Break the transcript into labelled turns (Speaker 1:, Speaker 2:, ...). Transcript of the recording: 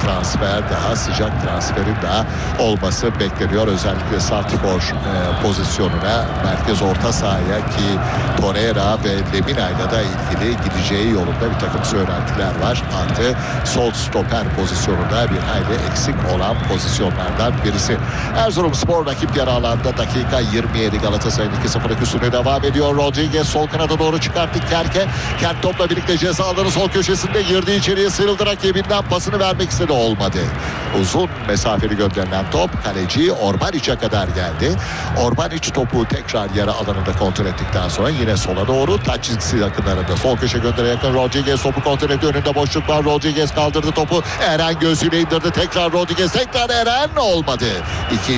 Speaker 1: transfer, daha sıcak transferin daha olması bekleniyor. Özellikle santrfor pozisyonuna, merkez orta sahaya ki Torreira ve Lemina'yla da ilgili gideceği yolunda bir takım söylentiler var. Artı sol stoper pozisyonunda bir hayli eksik olan pozisyonlardan birisi. Erzurumspor rakip yarı alanda dakika 27, Galatasaray'ın 2-0'lık üstüne devam ediyor. Rodriguez sol kanada doğru çıkarttı Kerke. Kent topla birlikte ceza alanı sol köşesinde girdi, içeriye sıyrıldı, rakibinden pasını vermek istedi, olmadı. Uzun mesafeli gönderilen top kaleci Orbanic'e kadar geldi. Orbanic topu tekrar yarı alanında kontrol ettikten sonra yine sola doğru taç çizgisi yakınlarında sol köşe göndere yakın Rodriguez topu kontrol etti. Önünde boşluk var. Rodriguez kaldırdı topu. Eren göğsüyle indirdi. Tekrar Rodriguez, tekrar Eren, olmadı.